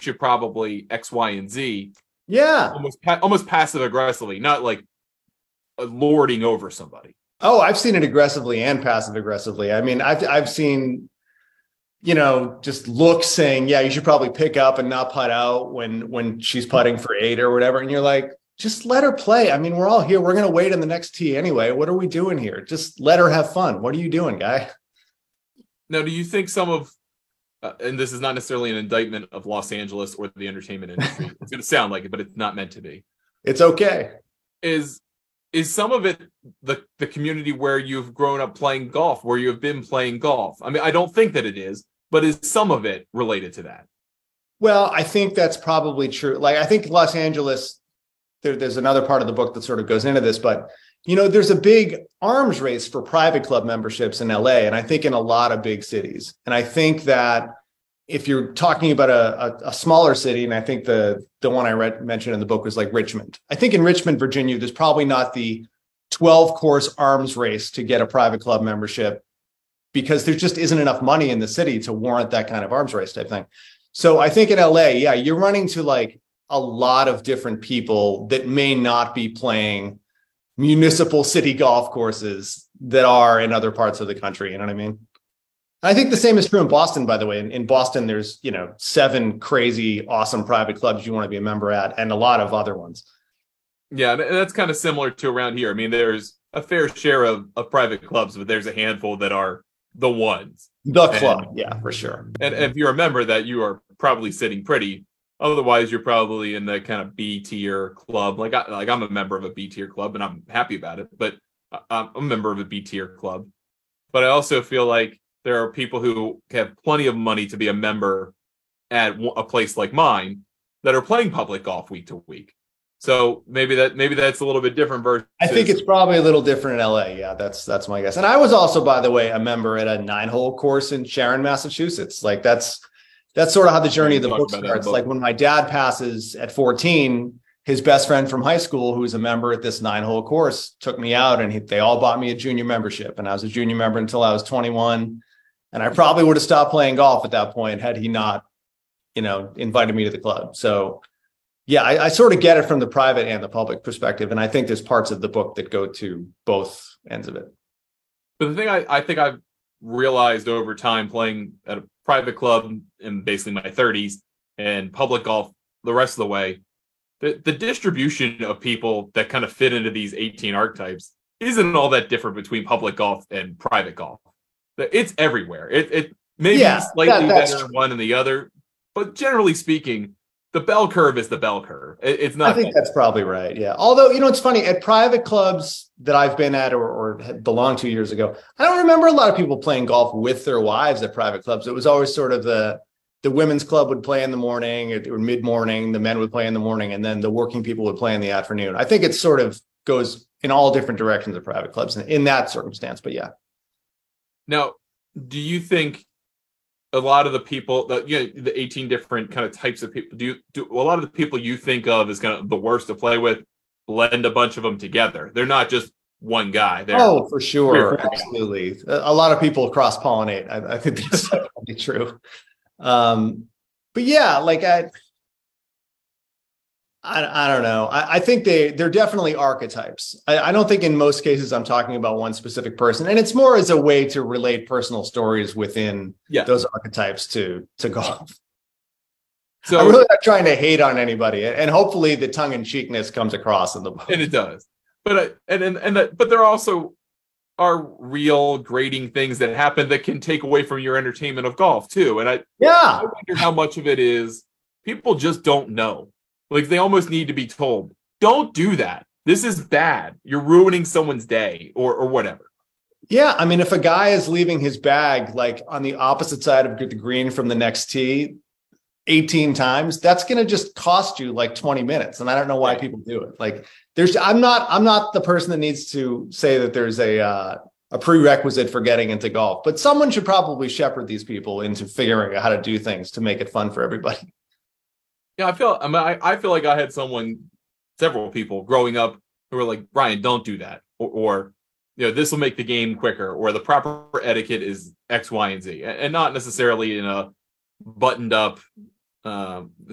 should probably X, Y, and Z. Yeah. Almost passive aggressively, not like lording over somebody. Oh, I've seen it aggressively and passive aggressively. I mean, I've seen, just looks saying, yeah, you should probably pick up and not putt out when she's putting for 8 or whatever. And you're like, just let her play. I mean, we're all here. We're going to wait in the next tee anyway. What are we doing here? Just let her have fun. What are you doing, guy? Now, do you think some of, and this is not necessarily an indictment of Los Angeles or the entertainment industry. It's going to sound like it, but it's not meant to be. It's okay. Is some of it the community where you've grown up playing golf, where you have been playing golf? I mean, I don't think that it is, but is some of it related to that? Well, I think that's probably true. Like, I think Los Angeles, there's another part of the book that sort of goes into this, but there's a big arms race for private club memberships in LA, and I think in a lot of big cities. And I think that if you're talking about a smaller city, and I think the one I mentioned in the book was like Richmond. I think in Richmond, Virginia, there's probably not the 12-course arms race to get a private club membership because there just isn't enough money in the city to warrant that kind of arms race type thing. So I think in LA, yeah, you're running to like a lot of different people that may not be playing municipal city golf courses that are in other parts of the country. You know what I mean? I think the same is true in Boston, by the way. In Boston, there's, 7 crazy, awesome private clubs you want to be a member at and a lot of other ones. Yeah, that's kind of similar to around here. I mean, there's a fair share of private clubs, but there's a handful that are the ones. The club, yeah, for sure. And if you're a member, that you are probably sitting pretty. Otherwise, you're probably in the kind of B tier club. Like I'm a member of a B tier club, and I'm happy about it. But I'm a member of a B tier club. But I also feel like there are people who have plenty of money to be a member at a place like mine that are playing public golf week to week. So maybe that's a little bit different versus. I think it's probably a little different in LA. Yeah, that's my guess. And I was also, by the way, a member at a 9-hole course in Sharon, Massachusetts. Like that's sort of how the journey of the book starts. Like when my dad passes at 14, his best friend from high school, who's a member at this 9-hole course, took me out, and they all bought me a junior membership. And I was a junior member until I was 21. And I probably would have stopped playing golf at that point had he not, invited me to the club. So, yeah, I sort of get it from the private and the public perspective. And I think there's parts of the book that go to both ends of it. But the thing I think I've realized over time playing at a private club in basically my 30s and public golf the rest of the way, the distribution of people that kind of fit into these 18 archetypes isn't all that different between public golf and private golf. It's everywhere. It may be slightly better one than the other, but generally speaking, the bell curve is the bell curve. It's not. I think that's probably right. Yeah. Although, it's funny, at private clubs that I've been at or had belonged to years ago, I don't remember a lot of people playing golf with their wives at private clubs. It was always sort of the women's club would play in the morning or mid-morning, the men would play in the morning, and then the working people would play in the afternoon. I think it sort of goes in all different directions of private clubs in that circumstance, but yeah. Now, do you think a lot of the people that the 18 different kind of types of people, do a lot of the people you think of as kind of the worst to play with blend a bunch of them together? They're not just one guy. Oh, for sure. Absolutely. A lot of people cross-pollinate. I think that's definitely true. But yeah, like I don't know. I think they're definitely archetypes. I don't think in most cases I'm talking about one specific person, and it's more as a way to relate personal stories within those archetypes to golf. So I'm really not trying to hate on anybody, and hopefully the tongue-in-cheekness comes across in the book. And it does. But but there also are real grading things that happen that can take away from your entertainment of golf too. And I wonder how much of it is people just don't know. Like they almost need to be told, don't do that. This is bad. You're ruining someone's day or whatever. Yeah. I mean, if a guy is leaving his bag like on the opposite side of the green from the next tee 18 times, that's going to just cost you like 20 minutes. And I don't know why people do it. Like I'm not the person that needs to say that there's a prerequisite for getting into golf, but someone should probably shepherd these people into figuring out how to do things to make it fun for everybody. Yeah, I feel like I had several people growing up who were like, Brian, don't do that. Or this will make the game quicker, or the proper etiquette is X, Y, and Z. And not necessarily in a buttoned up